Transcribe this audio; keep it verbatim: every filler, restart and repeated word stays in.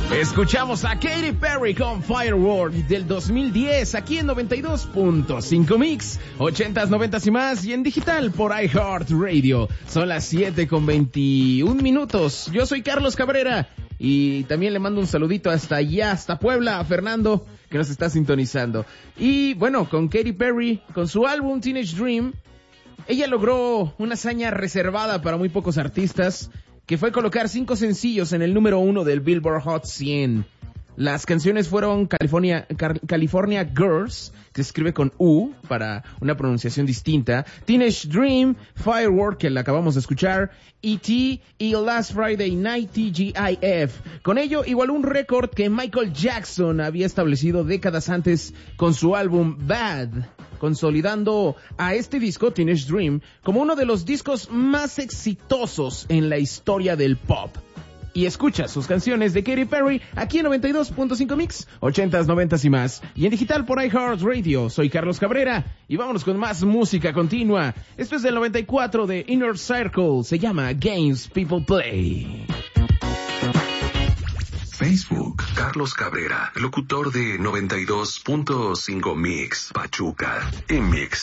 Escuchamos a Katy Perry con Firework del dos mil diez aquí en noventa y dos punto cinco Mix, ochentas, noventas y más, y en digital por iHeartRadio. Son las siete con veintiún minutos. Yo soy Carlos Cabrera y también le mando un saludito hasta allá, hasta Puebla, a Fernando, que nos está sintonizando. Y bueno, con Katy Perry, con su álbum Teenage Dream, ella logró una hazaña reservada para muy pocos artistas, que fue colocar cinco sencillos en el número uno del Billboard Hot cien. Las canciones fueron California, California Girls, que se escribe con U para una pronunciación distinta, Teenage Dream, Firework, que la acabamos de escuchar, E T y Last Friday Night, T G I F. Con ello igualó un récord que Michael Jackson había establecido décadas antes con su álbum Bad, consolidando a este disco, Teenage Dream, como uno de los discos más exitosos en la historia del pop. Y escucha sus canciones de Katy Perry aquí en noventa y dos punto cinco Mix, ochentas, noventas y más, y en digital por iHeartRadio. Soy Carlos Cabrera y vámonos con más música continua. Esto es del noventa y cuatro de Inner Circle, se llama Games People Play. Facebook, Carlos Cabrera, locutor de noventa y dos punto cinco Mix, Pachuca, en Mix.